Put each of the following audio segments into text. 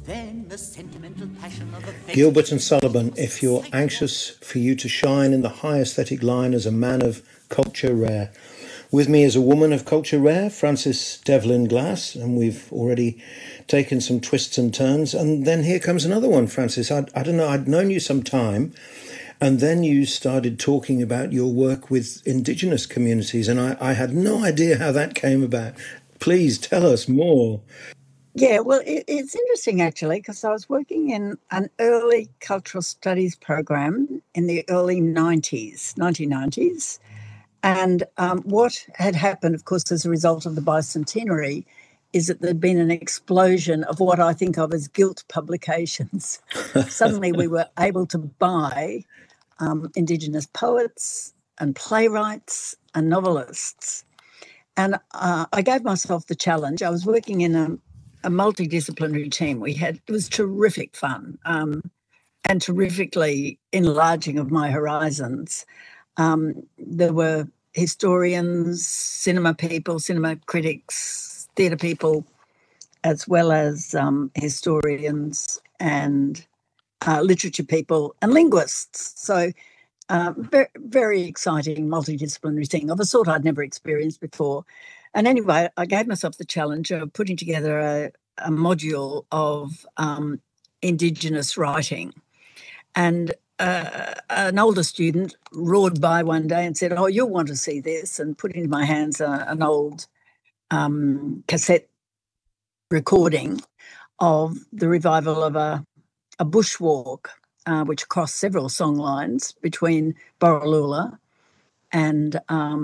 Then the sentimental passion of a Gilbert and Sullivan, if you're anxious for you to shine in the high aesthetic line as a man of culture rare. With me is a woman of culture rare, Frances Devlin Glass, and we've already taken some twists and turns. And then here comes another one, Frances. I don't know, I'd known you some time, and then you started talking about your work with Indigenous communities, and I had no idea how that came about. Please tell us more. Yeah, well, it's interesting actually, because I was working in an early cultural studies program in the early 1990s. And what had happened, of course, as a result of the bicentenary, is that there'd been an explosion of what I think of as guilt publications. Suddenly we were able to buy Indigenous poets and playwrights and novelists. And I gave myself the challenge. I was working in a multidisciplinary team. It was terrific fun and terrifically enlarging of my horizons. There were historians, cinema people, cinema critics, theatre people, as well as historians and literature people and linguists. So very, very exciting multidisciplinary thing of a sort I'd never experienced before. And anyway, I gave myself the challenge of putting together a module of Indigenous writing. And an older student roared by one day and said, "Oh, you'll want to see this," and put into my hands an old cassette recording of the revival of a bushwalk, which crossed several song lines between Borroloola and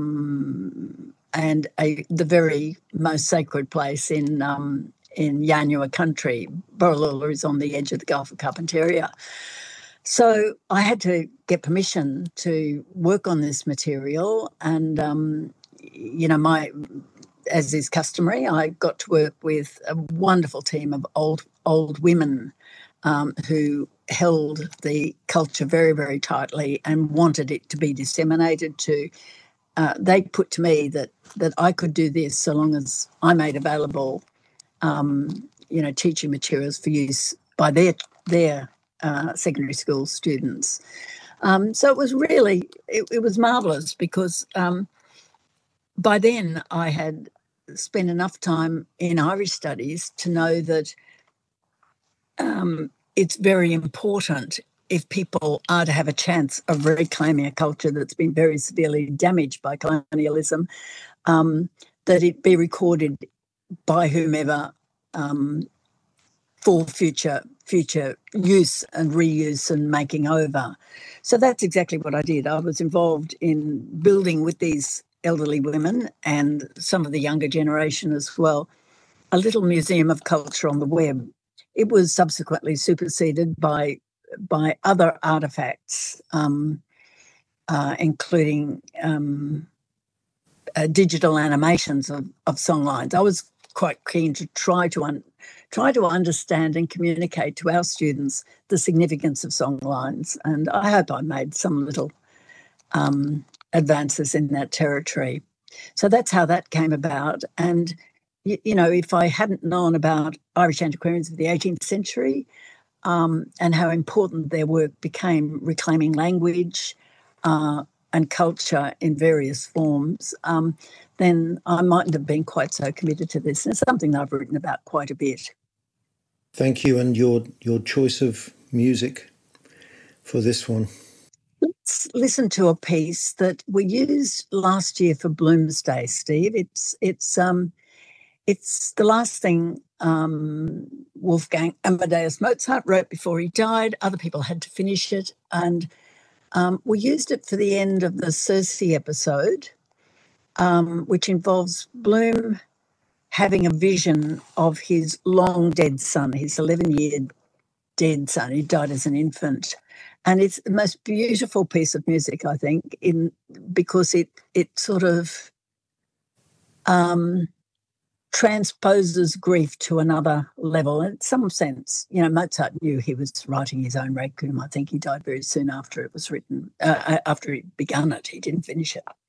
the very most sacred place in Yanyuwa country. Borroloola is on the edge of the Gulf of Carpentaria. So I had to get permission to work on this material, and as is customary, I got to work with a wonderful team of old women who held the culture very, very tightly and wanted it to be disseminated to. They put to me that I could do this so long as I made available, teaching materials for use by their secondary school students. So it was really, it was marvellous because by then I had spent enough time in Irish studies to know that it's very important, if people are to have a chance of reclaiming a culture that's been very severely damaged by colonialism, that it be recorded by whomever for future use and reuse and making over. So that's exactly what I did. I was involved in building with these elderly women and some of the younger generation as well, a little museum of culture on the web. It was subsequently superseded by other artefacts, including digital animations of songlines. I was quite keen to try to understand and communicate to our students the significance of songlines, and I hope I made some little advances in that territory. So that's how that came about. And if I hadn't known about Irish antiquarians of the 18th century and how important their work became reclaiming language and culture in various forms, then I mightn't have been quite so committed to this. And it's something that I've written about quite a bit. Thank you, and your choice of music for this one. Let's listen to a piece that we used last year for Bloomsday, Steve. It's the last thing Wolfgang Amadeus Mozart wrote before he died. Other people had to finish it, and we used it for the end of the Circe episode, which involves Bloom having a vision of his long dead son, his 11-year dead son. He died as an infant. And it's the most beautiful piece of music, I think, because it sort of transposes grief to another level. In some sense, Mozart knew he was writing his own Requiem. I think he died very soon after it was written, after he'd begun it. He didn't finish it.